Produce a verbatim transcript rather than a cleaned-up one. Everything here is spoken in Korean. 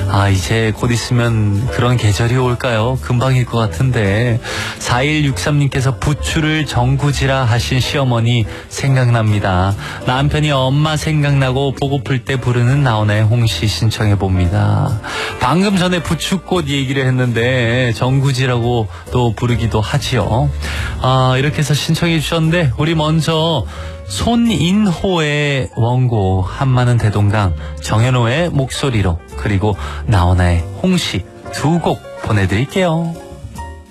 아, 이제 곧 있으면 그런 계절이 올까요? 금방일 것 같은데. 사일육삼님께서 부추를 정구지라 하신 시어머니 생각납니다. 남편이 엄마 생각나고 보고플 때 부르는 나훈아의 홍시 신청해봅니다. 방금 전에 부추꽃 얘기를 했는데 정구지라고 또 부르기도 하지요. 아, 이렇게 해서 신청해 주셨는데 우리 먼저 손인호의 원고 한마는 대동강, 정현호의 목소리로, 그리고 나훈아의 홍시 두 곡 보내드릴게요.